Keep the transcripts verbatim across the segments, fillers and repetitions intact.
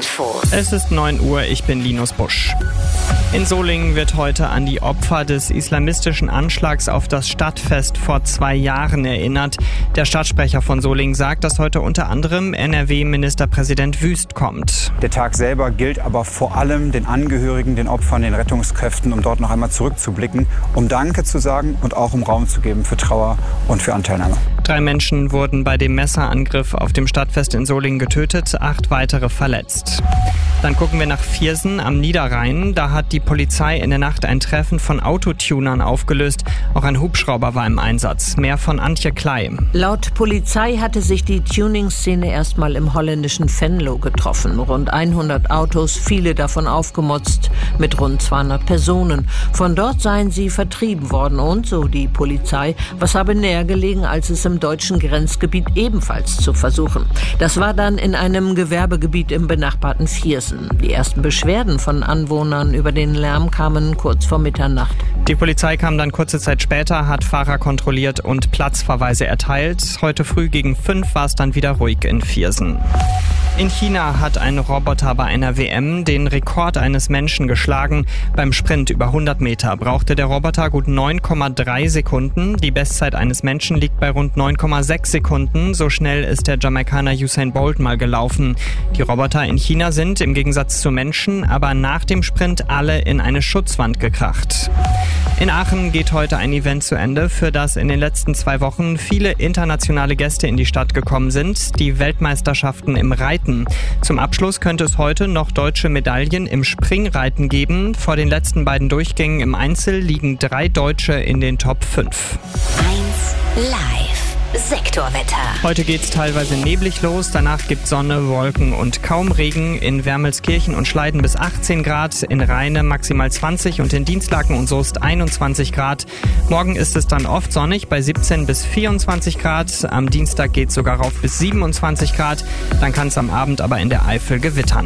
Infos. Es ist neun Uhr, ich bin Linus Busch. In Solingen wird heute an die Opfer des islamistischen Anschlags auf das Stadtfest vor zwei Jahren erinnert. Der Stadtsprecher von Solingen sagt, dass heute unter anderem N R W-Ministerpräsident Wüst kommt. Der Tag selber gilt aber vor allem den Angehörigen, den Opfern, den Rettungskräften, um dort noch einmal zurückzublicken, um Danke zu sagen und auch um Raum zu geben für Trauer und für Anteilnahme. Drei Menschen wurden bei dem Messerangriff auf dem Stadtfest in Solingen getötet, acht weitere verletzt. Dann gucken wir nach Viersen am Niederrhein. Da hat die Polizei in der Nacht ein Treffen von Autotunern aufgelöst. Auch ein Hubschrauber war im Einsatz. Mehr von Antje Klei. Laut Polizei hatte sich die Tuning-Szene erstmal im holländischen Venlo getroffen. Rund hundert Autos, viele davon aufgemotzt, mit rund zweihundert Personen. Von dort seien sie vertrieben worden und, so die Polizei, was habe näher gelegen, als es im deutschen Grenzgebiet ebenfalls zu versuchen. Das war dann in einem Gewerbegebiet im benachbarten Viersen. Die ersten Beschwerden von Anwohnern über den Lärm kamen kurz vor Mitternacht. Die Polizei kam dann kurze Zeit später, hat Fahrer kontrolliert und Platzverweise erteilt. Heute früh gegen fünf war es dann wieder ruhig in Viersen. In China hat ein Roboter bei einer W M den Rekord eines Menschen geschlagen. Beim Sprint über hundert Meter brauchte der Roboter gut neun Komma drei Sekunden. Die Bestzeit eines Menschen liegt bei rund neun Komma sechs Sekunden. So schnell ist der Jamaikaner Usain Bolt mal gelaufen. Die Roboter in China sind im Gegensatz zu Menschen aber nach dem Sprint alle in eine Schutzwand gekracht. In Aachen geht heute ein Event zu Ende, für das in den letzten zwei Wochen viele internationale Gäste in die Stadt gekommen sind. Die Weltmeisterschaften im Reiten. Zum Abschluss könnte es heute noch deutsche Medaillen im Springreiten geben. Vor den letzten beiden Durchgängen im Einzel liegen drei Deutsche in den Top fünf. eins live. Sektorwetter. Heute geht's teilweise neblig los, danach gibt's Sonne, Wolken und kaum Regen. In Wermelskirchen und Schleiden bis achtzehn Grad, in Rheine maximal zwanzig und in Dienstlaken und Soest einundzwanzig Grad. Morgen ist es dann oft sonnig bei siebzehn bis vierundzwanzig Grad. Am Dienstag geht's sogar rauf bis siebenundzwanzig Grad. Dann kann es am Abend aber in der Eifel gewittern.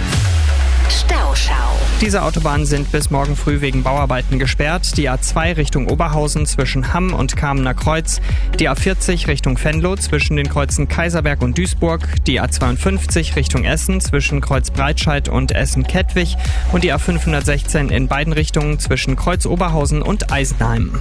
Stauschau. Diese Autobahnen sind bis morgen früh wegen Bauarbeiten gesperrt. Die A zwei Richtung Oberhausen zwischen Hamm und Kamener Kreuz. Die A vierzig Richtung Venlo zwischen den Kreuzen Kaiserberg und Duisburg. Die A zweiundfünfzig Richtung Essen zwischen Kreuz Breitscheid und Essen-Kettwig. Und die A fünfhundertsechzehn in beiden Richtungen zwischen Kreuz Oberhausen und Eisenheim.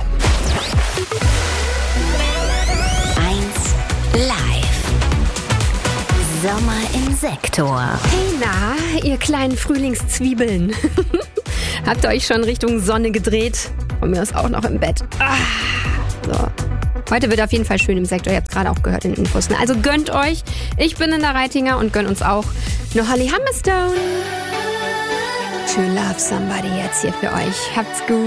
eins live. Sommer im Sektor. Hey, na, ihr kleinen Frühlingszwiebeln. Habt ihr euch schon Richtung Sonne gedreht? Von mir aus auch noch im Bett. Ah, so. Heute wird auf jeden Fall schön im Sektor. Ihr habt es gerade auch gehört in den Infos. Also gönnt euch. Ich bin in der Reitinger und gönn uns auch eine Holly Humberstone. To Love Somebody jetzt hier für euch. Habt's gut.